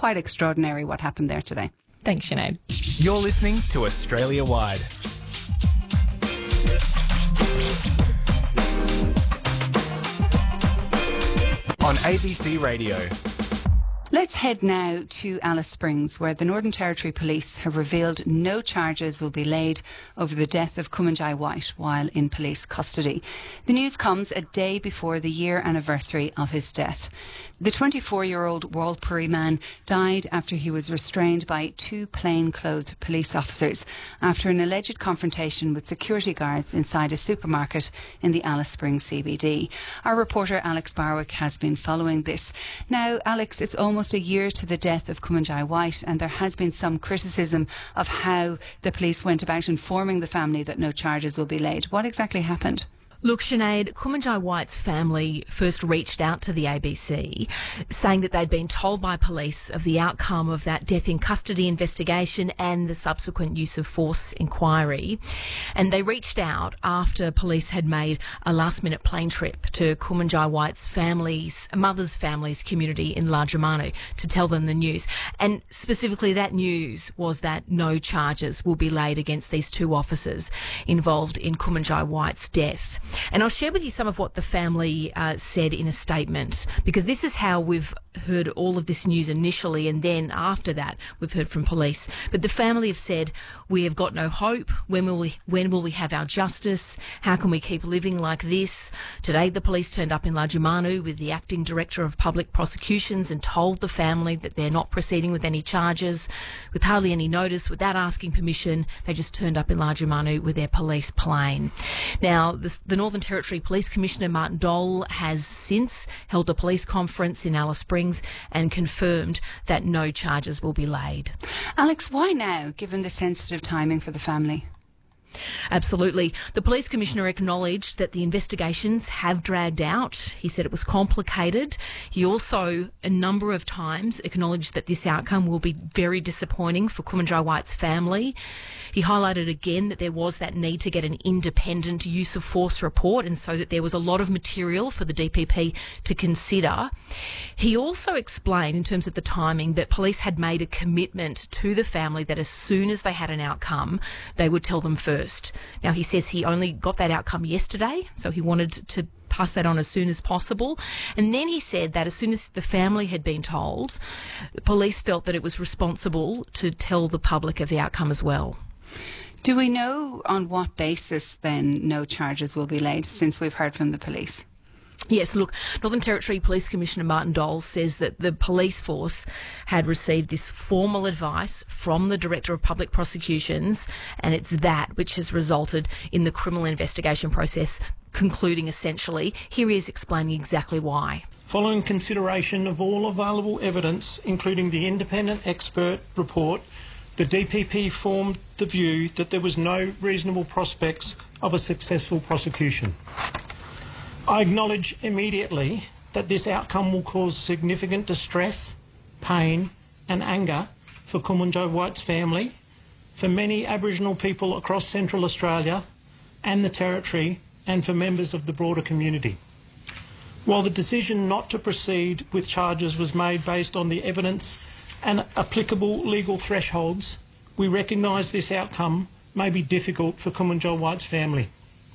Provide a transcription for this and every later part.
quite extraordinary what happened there today. Thanks, Sinead. You're listening to Australia Wide. On ABC Radio. Let's head now to Alice Springs, where the Northern Territory Police have revealed no charges will be laid over the death of Kumanjai White while in police custody. The news comes a day before the year anniversary of his death. The 24-year-old Walpurry man died after he was restrained by two plainclothes police officers after an alleged confrontation with security guards inside a supermarket in the Alice Springs CBD. Our reporter Alex Barwick has been following this. Now, Alex, it's almost a year to the death of Kumanjai White, and there has been some criticism of how the police went about informing the family that no charges will be laid. What exactly happened? Look, Sinead, Kumanjai White's family first reached out to the ABC, saying that they'd been told by police of the outcome of that death in custody investigation and the subsequent use of force inquiry. And they reached out after police had made a last-minute plane trip to Kumanjai White's mother's family's community in Lajamanu to tell them the news. And specifically that news was that no charges will be laid against these two officers involved in Kumanjai White's death. And I'll share with you some of what the family said in a statement, because this is how we've heard all of this news initially, and then after that we've heard from police. But the family have said, we have got no hope. When will we have our justice? How can we keep living like this? Today the police turned up in Lajamanu with the acting director of public prosecutions and told the family that they're not proceeding with any charges, with hardly any notice, without asking permission. They just turned up in Lajamanu with their police plane. Now, the Northern Territory Police Commissioner Martin Dole has since held a police conference in Alice Springs and confirmed that no charges will be laid. Alex, why now, given the sensitive timing for the family? Absolutely. The Police Commissioner acknowledged that the investigations have dragged out. He said it was complicated. He also, a number of times, acknowledged that this outcome will be very disappointing for Kumanjai White's family. He highlighted again that there was that need to get an independent use of force report, and so that there was a lot of material for the DPP to consider. He also explained, in terms of the timing, that police had made a commitment to the family that as soon as they had an outcome, they would tell them first. Now, he says he only got that outcome yesterday, so he wanted to pass that on as soon as possible. And then he said that as soon as the family had been told, the police felt that it was responsible to tell the public of the outcome as well. Do we know on what basis then no charges will be laid, since we've heard from the police? Yes, look, Northern Territory Police Commissioner Martin Dole says that the police force had received this formal advice from the Director of Public Prosecutions, and it's that which has resulted in the criminal investigation process concluding essentially. Here he is explaining exactly why. Following consideration of all available evidence, including the independent expert report, the DPP formed the view that there was no reasonable prospects of a successful prosecution. I acknowledge immediately that this outcome will cause significant distress, pain and anger for Kumanjai White's family, for many Aboriginal people across Central Australia and the Territory, and for members of the broader community. While the decision not to proceed with charges was made based on the evidence and applicable legal thresholds, we recognise this outcome may be difficult for Kumanjai White's family.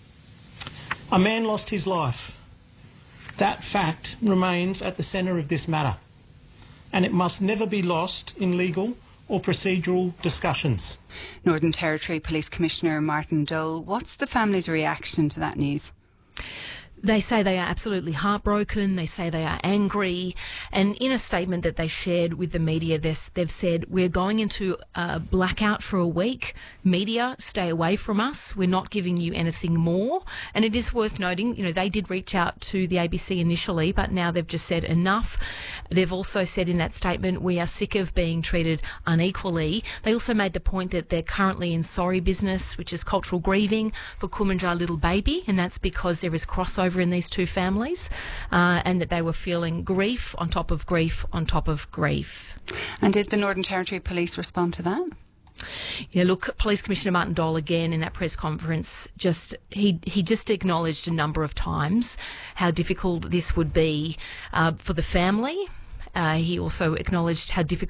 A man lost his life. That fact remains at the centre of this matter, and it must never be lost in legal or procedural discussions. Northern Territory Police Commissioner Martin Dole, what's the family's reaction to that news? They say they are absolutely heartbroken. They say they are angry. And in a statement that they shared with the media, they've said, we're going into a blackout for a week. Media, stay away from us. We're not giving you anything more. And it is worth noting, they did reach out to the ABC initially, but now they've just said enough. They've also said in that statement, we are sick of being treated unequally. They also made the point that they're currently in sorry business, which is cultural grieving for Kumanjai little baby. And that's because there is crossover in these two families, and that they were feeling grief on top of grief on top of grief. And did the Northern Territory Police respond to that? Yeah, look, Police Commissioner Martin Dole again in that press conference he just acknowledged a number of times how difficult this would be for the family. He also acknowledged how difficult